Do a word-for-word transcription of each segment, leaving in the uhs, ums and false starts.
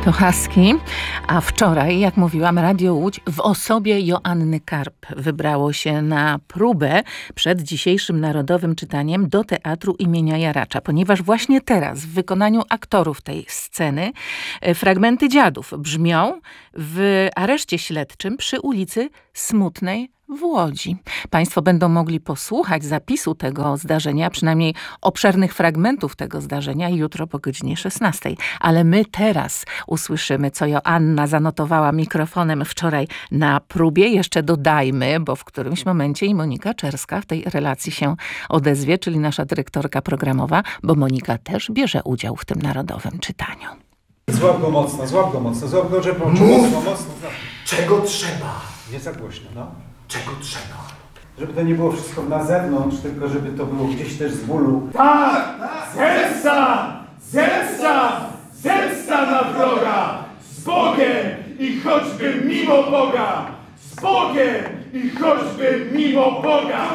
To Husky, a wczoraj, jak mówiłam, Radio Łódź w osobie Joanny Karp wybrało się na próbę przed dzisiejszym narodowym czytaniem do Teatru imienia Jaracza, ponieważ właśnie teraz w wykonaniu aktorów tej sceny fragmenty Dziadów brzmią w areszcie śledczym przy ulicy Smutnej w Łodzi. Państwo będą mogli posłuchać zapisu tego zdarzenia, przynajmniej obszernych fragmentów tego zdarzenia jutro po godzinie szesnastej. Ale my teraz usłyszymy, co Joanna zanotowała mikrofonem wczoraj na próbie. Jeszcze dodajmy, bo w którymś momencie i Monika Czerska w tej relacji się odezwie, czyli nasza dyrektorka programowa, bo Monika też bierze udział w tym narodowym czytaniu. Złap go mocno, złap go mocno, złap go, żeby poczuł mocno, mocno. Czego trzeba? Nie za głośno, no. Czego trzeba? Żeby to nie było wszystko na zewnątrz, tylko żeby to było gdzieś też z bólu. Tak! Zemsta! Zemsta! Zemsta na wroga! Z Bogiem i choćby mimo Boga! Z Bogiem i choćby mimo Boga!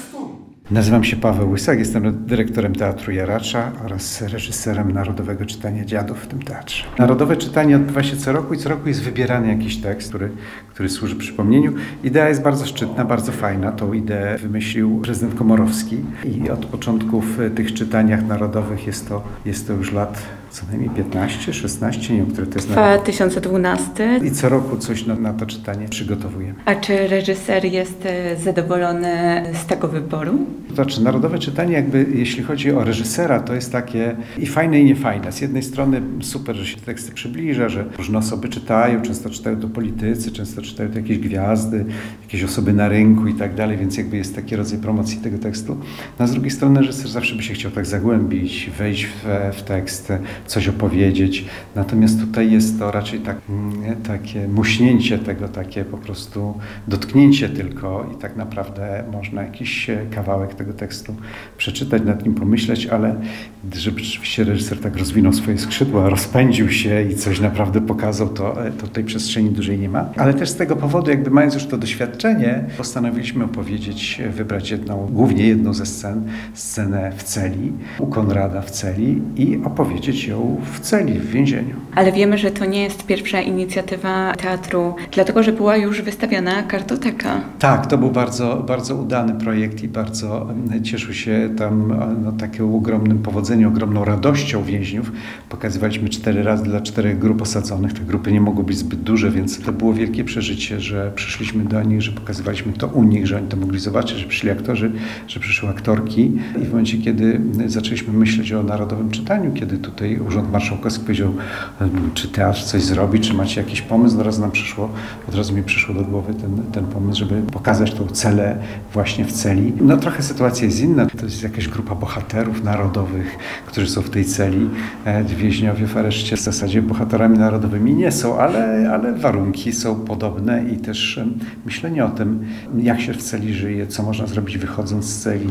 Nazywam się Paweł Łysak, jestem dyrektorem Teatru Jaracza oraz reżyserem Narodowego Czytania Dziadów w tym teatrze. Narodowe czytanie odbywa się co roku i co roku jest wybierany jakiś tekst, który, który służy przypomnieniu. Idea jest bardzo szczytna, bardzo fajna. Tą ideę wymyślił prezydent Komorowski i od początków tych czytaniach narodowych jest to, jest to już lat co najmniej piętnaście, szesnaście, nie wiem, które to jest. dwa tysiące dwunasty. I co roku coś na, na to czytanie przygotowujemy. A czy reżyser jest zadowolony z tego wyboru? To znaczy, narodowe czytanie jakby, jeśli chodzi o reżysera, to jest takie i fajne i niefajne. Z jednej strony super, że się te teksty przybliża, że różne osoby czytają, często czytają to politycy, często czytają to jakieś gwiazdy, jakieś osoby na rynku i tak dalej, więc jakby jest taki rodzaj promocji tego tekstu. No, a z drugiej strony reżyser zawsze by się chciał tak zagłębić, wejść w, w tekst, coś opowiedzieć. Natomiast tutaj jest to raczej tak, nie, takie muśnięcie tego, takie po prostu dotknięcie tylko i tak naprawdę można jakiś kawałek tego tekstu przeczytać, nad nim pomyśleć, ale żeby rzeczywiście reżyser tak rozwinął swoje skrzydła, rozpędził się i coś naprawdę pokazał, to, to tej przestrzeni dużej nie ma. Ale też z tego powodu, jakby mając już to doświadczenie, postanowiliśmy opowiedzieć, wybrać jedną, głównie jedną ze scen, scenę w celi, u Konrada w celi i opowiedzieć ją w celi, w więzieniu. Ale wiemy, że to nie jest pierwsza inicjatywa teatru, dlatego że była już wystawiana kartoteka. Tak, to był bardzo, bardzo udany projekt i bardzo cieszył się tam no, takim ogromnym powodzeniem, ogromną radością więźniów. Pokazywaliśmy cztery razy dla czterech grup osadzonych. Te grupy nie mogły być zbyt duże, więc to było wielkie przeżycie, że przyszliśmy do nich, że pokazywaliśmy to u nich, że oni to mogli zobaczyć, że przyszli aktorzy, że przyszły aktorki. I w momencie, kiedy zaczęliśmy myśleć o narodowym czytaniu, kiedy tutaj Urząd Marszałkowski powiedział, czy teatr coś zrobi, czy macie jakiś pomysł, od razu nam przyszło, od razu mi przyszło do głowy ten, ten pomysł, żeby pokazać tą celę właśnie w celi. No trochę sytuacja jest inna. To jest jakaś grupa bohaterów narodowych, którzy są w tej celi. Więźniowie w areszcie w zasadzie bohaterami narodowymi nie są, ale, ale warunki są podobne i też myślenie o tym, jak się w celi żyje, co można zrobić wychodząc z celi,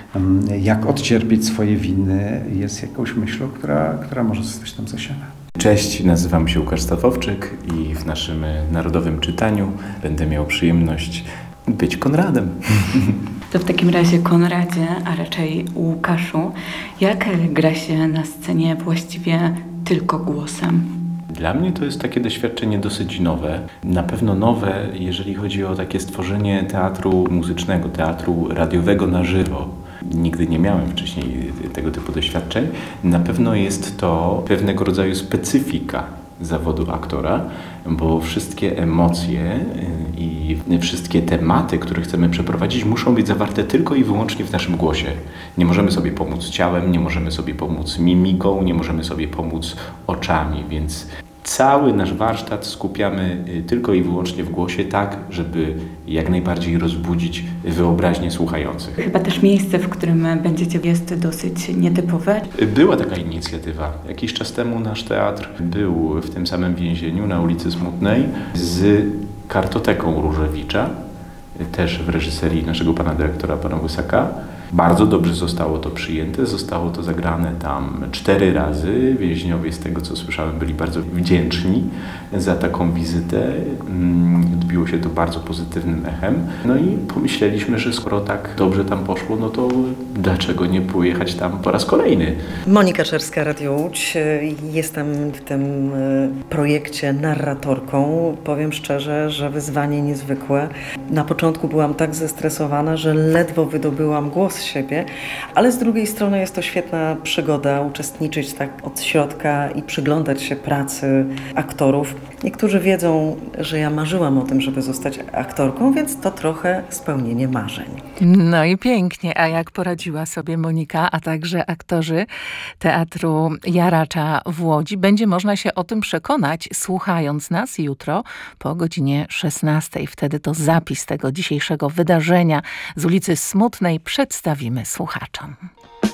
jak odcierpieć swoje winy, jest jakąś myślą, która, która może zostać tam zasiana. Cześć, nazywam się Łukasz Stawowczyk i w naszym narodowym czytaniu będę miał przyjemność być Konradem. To w takim razie Konradzie, a raczej Łukaszu, jak gra się na scenie właściwie tylko głosem? Dla mnie to jest takie doświadczenie dosyć nowe. Na pewno nowe, jeżeli chodzi o takie stworzenie teatru muzycznego, teatru radiowego na żywo. Nigdy nie miałem wcześniej tego typu doświadczeń. Na pewno jest to pewnego rodzaju specyfika zawodu aktora, bo wszystkie emocje i wszystkie tematy, które chcemy przeprowadzić, muszą być zawarte tylko i wyłącznie w naszym głosie. Nie możemy sobie pomóc ciałem, nie możemy sobie pomóc mimiką, nie możemy sobie pomóc oczami, więc cały nasz warsztat skupiamy tylko i wyłącznie w głosie, tak, żeby jak najbardziej rozbudzić wyobraźnię słuchających. Chyba też miejsce, w którym będziecie, jest dosyć nietypowe. Była taka inicjatywa. Jakiś czas temu nasz teatr był w tym samym więzieniu na ulicy Smutnej z kartoteką Różewicza, też w reżyserii naszego pana dyrektora, pana Łysaka. Bardzo dobrze zostało to przyjęte, zostało to zagrane tam cztery razy. Więźniowie, z tego co słyszałem, byli bardzo wdzięczni za taką wizytę. Odbiło się to bardzo pozytywnym echem. No i pomyśleliśmy, że skoro tak dobrze tam poszło, no to dlaczego nie pojechać tam po raz kolejny? Monika Czerska, Radio Łódź. Jestem w tym projekcie narratorką. Powiem szczerze, że wyzwanie niezwykłe. Na początku byłam tak zestresowana, że ledwo wydobyłam głos z siebie, ale z drugiej strony jest to świetna przygoda uczestniczyć tak od środka i przyglądać się pracy aktorów. Niektórzy wiedzą, że ja marzyłam o tym, żeby zostać aktorką, więc to trochę spełnienie marzeń. No i pięknie. A jak poradziła sobie Monika, a także aktorzy Teatru Jaracza w Łodzi? Będzie można się o tym przekonać, słuchając nas jutro po godzinie szesnastej. Wtedy to zapis tego dzisiejszego wydarzenia z ulicy Smutnej przedstawimy słuchaczom.